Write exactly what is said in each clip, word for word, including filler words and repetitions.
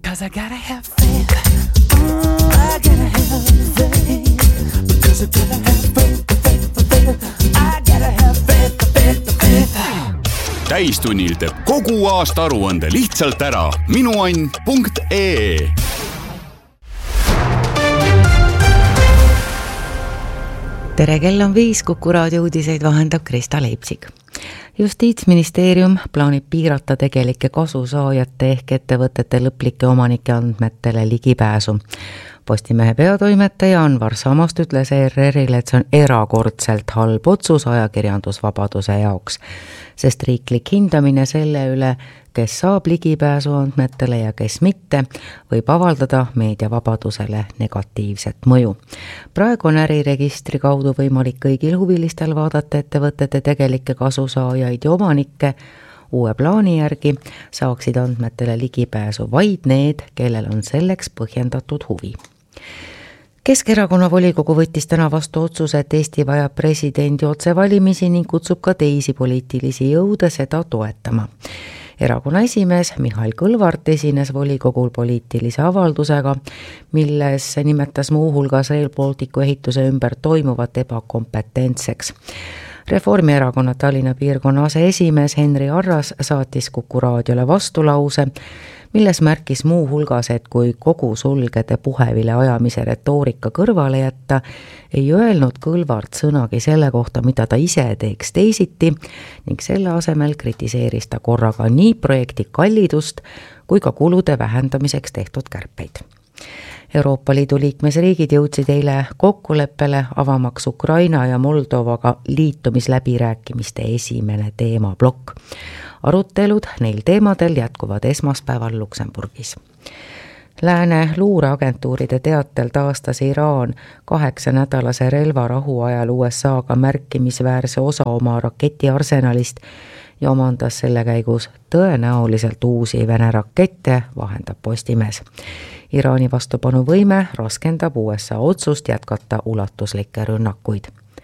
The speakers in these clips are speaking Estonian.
'cause I gotta have faith. Mm, I gotta have faith. Because I gotta have faith, faith, faith. I gotta have faith, faith, faith. Täistunnil teeb kogu aasta aruande lihtsalt ära. minuann punkt ee. Tere, kell on viis, Kuku raadio uudiseid vahendab Krista Leipsik. Justiitsministeerium plaanib piirata tegelike kasusaajate ehk ettevõtete lõplike omanike andmetele ligipääsu. Postimehe peatoimetaja Anvar Samast ütles E R R-ile, et see on erakordselt halb otsus ajakirjandusvabaduse jaoks, sest riiklik hindamine selle üle, kes saab ligipääsu andmetele ja kes mitte, võib avaldada meediavabadusele negatiivset mõju. Praegu on äriregistri kaudu võimalik kõigil huvilistel vaadata ettevõtete tegelikke kasusaajaid ja omanikke. Uue plaani järgi saaksid andmetele ligipääsu vaid need, kellel on selleks põhjendatud huvi. Keskerakonna volikogu võttis täna vastu otsuse, et Eesti vajab presidendi otsevalimisi ning kutsub ka teisi poliitilisi jõude seda toetama. Erakonna esimees Mihhail Kõlvart esines volikogul poliitilise avaldusega, milles nimetas muu hulgas Rail Balticu ehituse ümber toimuvat ebakompetentseks. Reformierakonna Tallinna piirkonna aseesimees Henri Arras saatis Kuku raadiole vastulause, milles märkis muu hulgas, et kui kogu sulgede puhevile ajamise retoorika kõrvale jätta, ei öelnud Kõlvart sõnagi selle kohta, mida ta ise teeks teisiti ning selle asemel kritiseeris ta korraga nii projekti kallidust kui ka kulude vähendamiseks tehtud kärpeid. Euroopa Liidu liikmesriigid jõudsid eile kokkuleppele avamaks Ukraina ja Moldovaga liitumisläbirääkimiste esimene teemablokk. Arutelud neil teemadel jätkuvad esmaspäeval Luksemburgis. Lääne luureagentuuride teatel taastas Iraan kaheksa nädalase relvarahu ajal U S A-ga märkimisväärse osa oma raketiarsenalist ja omandas selle käigus tõenäoliselt uusi Vene rakette, vahendab Postimees. Iraani vastupanuvõime raskendab U S A otsust jätkata ulatuslikke rünnakuid.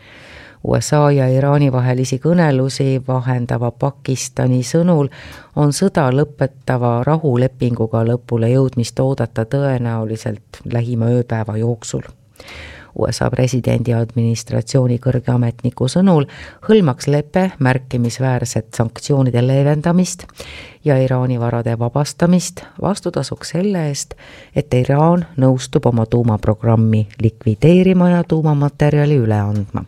U S A ja Iraani vahelisi kõnelusi vahendava Pakistani sõnul on sõda lõpetava rahulepinguga lõpule jõudmist oodata tõenäoliselt lähima ööpäeva jooksul. U S A presidendi administratsiooni kõrge ametniku sõnul hõlmaks lepe märkimisväärset sanktsioonide leevendamist ja Iraani varade vabastamist vastutasuks selle eest, et Iraan nõustub oma tuumaprogrammi likvideerima ja tuumamaterjali üle andma.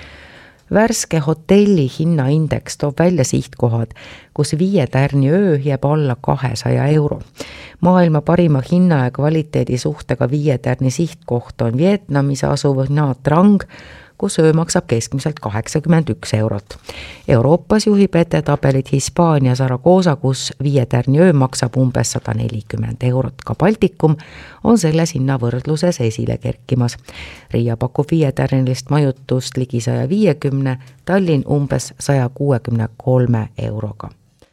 Värske hotelli hinnaindeks toob välja sihtkohad, kus viie tärni öö jääb alla kahesaja euro. Maailma parima hinna ja kvaliteedi suhtega viie tärni sihtkoht on Vietnamis asuv Nha Trang, kus öö maksab keskmiselt kaheksakümmend üks eurot. Euroopas juhib edetabelit Hispaania Zaragoza, kus viie tärni öö maksab umbes sada nelikümmend eurot. Ka Baltikum on selles hinna võrdluses esile kerkimas. Riia pakub viie tärnilist majutust ligi saja viiekümne, Tallinn umbes saja kuuekümne kolme euroga.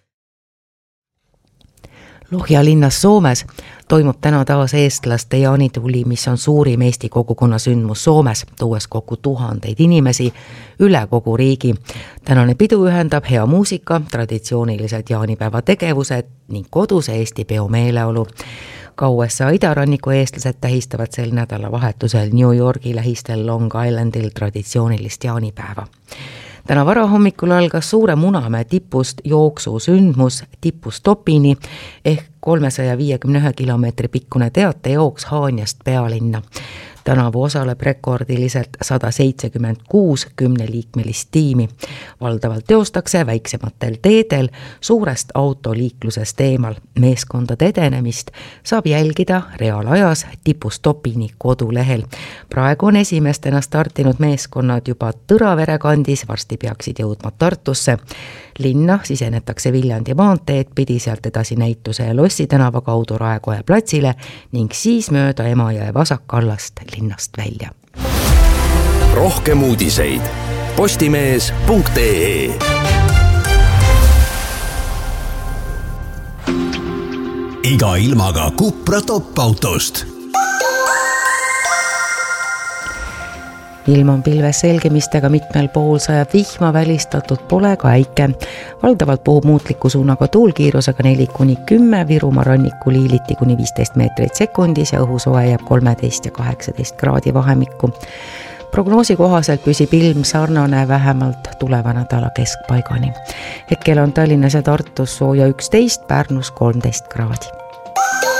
Lohja linnas Soomes toimub täna taas eestlaste jaanituli, mis on suurim Eesti kogukonna sündmus Soomes, tuues kokku tuhandeid inimesi üle kogu riigi. Tänane pidu ühendab hea muusika, traditsioonilised jaanipäeva tegevused ning koduse Eesti peo meeleolu. Ka U S A idaranniku eestlased tähistavad sel nädala vahetusel New Yorgi lähistel Long Islandil traditsioonilist jaanipäeva. Täna varahommikul algas Suure Munamäe tipust jooksusündmus Tipustopini ehk kolmesaja viiekümne ühe kilomeetri pikkune teatejooks Haanjast pealinna. Tänavu osaleb rekordiliselt sada seitsekümmend kuus kümneliikmelist tiimi. Valdavalt teostakse väiksematel teedel suurest autoliiklusest eemal. Meeskondade edenemist saab jälgida reaalajas Tipustopini kodulehel. Praegu on esimestena startinud meeskonnad juba Tõravere kandis, varsti peaksid jõudma Tartusse. Linna sisenetakse Viljandi maanteed pidi, sealt edasi Näituse ja Lossi tänava kaudu Raekoja platsile ning siis mööda Emajõe vasakallast linnast välja. Rohkem uudiseid postimees punkt ee. Iga ilmaga Cupra top-autost. ilm on pilves selgemistega, mitmel pool sajab vihma, välistatud pole ka äike. Valdavalt puhub muutliku suunaga tuul kiirusega neli kuni kümme, Virumaa ranniku liiliti kuni viisteist meetrit sekundis ja õhusoe jääb kolmeteist ja kaheksateist kraadi vahemikku. Prognoosi kohaselt püsib ilm sarnane vähemalt tuleva nädala keskpaigani. Hetkel on Tallinnas ja Tartus sooja üksteist, Pärnus kolmteist kraadi.